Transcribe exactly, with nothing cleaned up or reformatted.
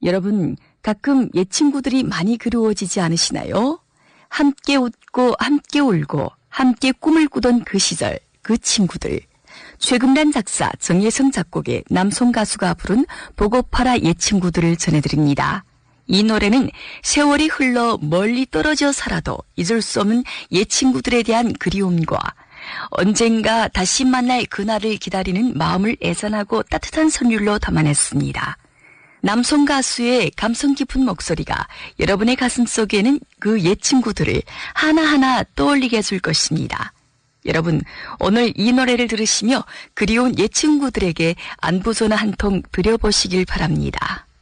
여러분, 가끔 옛 친구들이 많이 그리워지지 않으시나요? 함께 웃고 함께 울고 함께 꿈을 꾸던 그 시절, 그 친구들. 최금란 작사, 정예성 작곡의 남송 가수가 부른 보고파라 옛 친구들을 전해드립니다. 이 노래는 세월이 흘러 멀리 떨어져 살아도 잊을 수 없는 옛 친구들에 대한 그리움과 언젠가 다시 만날 그날을 기다리는 마음을 애잔하고 따뜻한 선율로 담아냈습니다. 남송 가수의 감성 깊은 목소리가 여러분의 가슴 속에는 그 옛 친구들을 하나하나 떠올리게 해줄 것입니다. 여러분, 오늘 이 노래를 들으시며 그리운 옛 친구들에게 안부 전화 한 통 드려보시길 바랍니다.